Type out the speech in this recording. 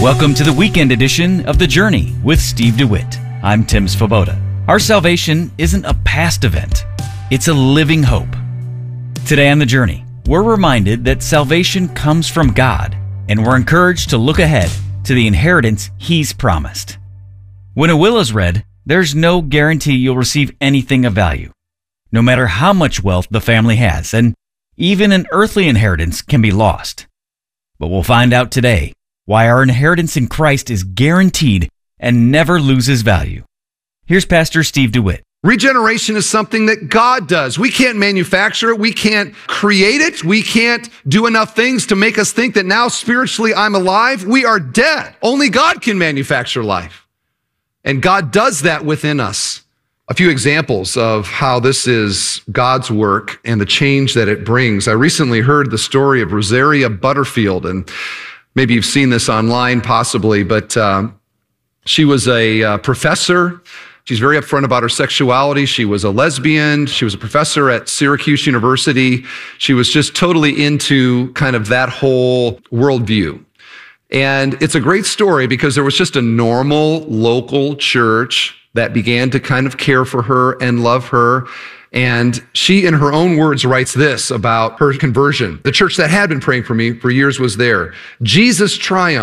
Welcome to the weekend edition of The Journey with Steve DeWitt. I'm Tim Svoboda. Our salvation isn't a past event, it's a living hope. Today on The Journey, we're reminded that salvation comes from God, and we're encouraged to look ahead to the inheritance He's promised. When a will is read, there's no guarantee you'll receive anything of value, no matter how much wealth the family has, and even an earthly inheritance can be lost. But we'll find out today why our inheritance in Christ is guaranteed and never loses value. Here's Pastor Steve DeWitt. Regeneration is something that God does. We can't manufacture it. We can't create it. We can't do enough things to make us think that now spiritually I'm alive. We are dead. Only God can manufacture life. And God does that within us. A few examples of how this is God's work and the change that it brings. I recently heard the story of Rosaria Butterfield, and maybe you've seen this online possibly, but she was a professor. She's very upfront about her sexuality. She was a lesbian. She was a professor at Syracuse University. She was just totally into kind of that whole worldview. And it's a great story because there was just a normal local church that began to kind of care for her and love her. And she, in her own words, writes this about her conversion. The church that had been praying for me for years was there. Jesus triumphed.